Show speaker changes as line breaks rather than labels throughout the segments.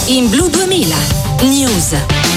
In Blu 2000 News.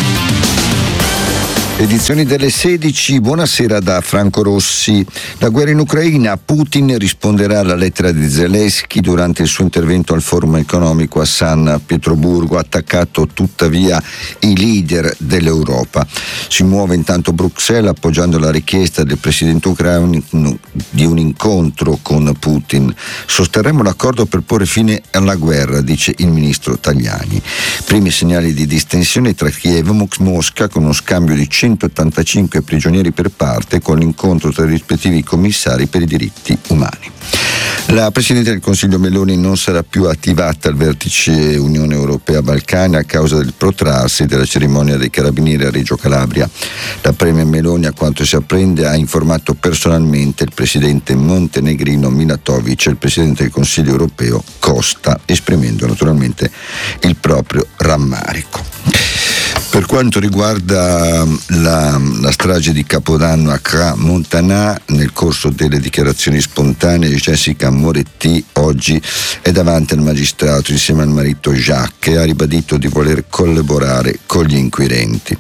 Edizioni delle 16, buonasera da Franco Rossi. La guerra in Ucraina, Putin risponderà alla lettera di Zelensky durante il suo intervento al forum economico a San Pietroburgo, ha attaccato tuttavia i leader dell'Europa. Si muove intanto Bruxelles appoggiando la richiesta del presidente ucraino di un incontro con Putin. Sosterremo l'accordo per porre fine alla guerra, dice il ministro Tajani. Primi segnali di distensione tra Kiev e Mosca con uno scambio di 185 prigionieri per parte con l'incontro tra i rispettivi commissari per i diritti umani. La Presidente del Consiglio Meloni non sarà più attivata al vertice Unione Europea-Balcani a causa del protrarsi della cerimonia dei Carabinieri a Reggio Calabria. La Premier Meloni, a quanto si apprende, ha informato personalmente il Presidente montenegrino Milatovic e il Presidente del Consiglio Europeo Costa, esprimendo naturalmente il proprio rammarico. Per quanto riguarda la strage di Capodanno a Crans-Montana, nel corso delle dichiarazioni spontanee, Jessica Moretti oggi è davanti al magistrato insieme al marito Jacques, che ha ribadito di voler collaborare con gli inquirenti.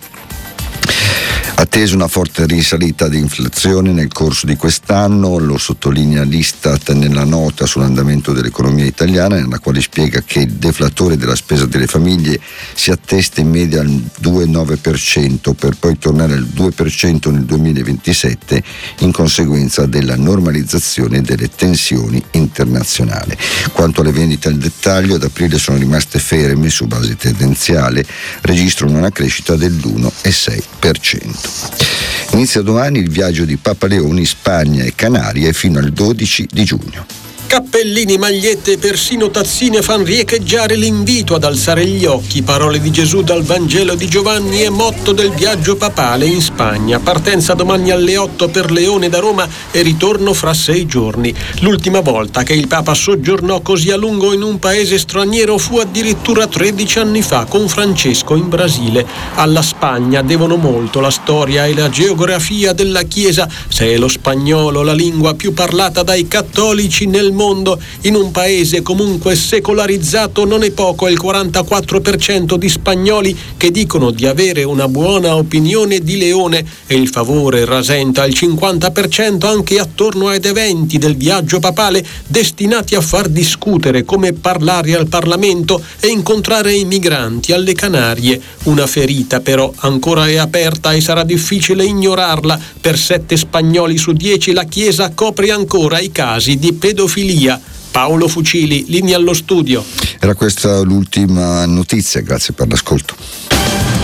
Attesa una forte risalita di inflazione nel corso di quest'anno, lo sottolinea l'Istat nella nota sull'andamento dell'economia italiana, nella quale spiega che il deflatore della spesa delle famiglie si attesta in media al 2,9% per poi tornare al 2% nel 2027 in conseguenza della normalizzazione delle tensioni internazionali. Quanto alle vendite al dettaglio, ad aprile sono rimaste ferme su base tendenziale, registrano una crescita dell'1,6%. Inizia domani il viaggio di Papa Leone in Spagna e Canarie fino al 12 di giugno.
Cappellini, magliette e persino tazzine fan riecheggiare l'invito ad alzare gli occhi. Parole di Gesù dal Vangelo di Giovanni e motto del viaggio papale in Spagna. Partenza domani alle 8 per Leone da Roma e ritorno fra 6 giorni. L'ultima volta che il Papa soggiornò così a lungo in un paese straniero fu addirittura 13 anni fa con Francesco in Brasile. Alla Spagna devono molto la storia e la geografia della Chiesa, se è lo spagnolo la lingua più parlata dai cattolici nel mondo. In un paese comunque secolarizzato non è poco il 44% di spagnoli che dicono di avere una buona opinione di Leone e il favore rasenta il 50% anche attorno ad eventi del viaggio papale destinati a far discutere come parlare al Parlamento e incontrare i migranti alle Canarie. Una ferita però ancora è aperta e sarà difficile ignorarla. Per 7 spagnoli su 10 la Chiesa copre ancora i casi di pedofilia. Paolo Fucili, linea allo studio.
Era questa l'ultima notizia, grazie per l'ascolto.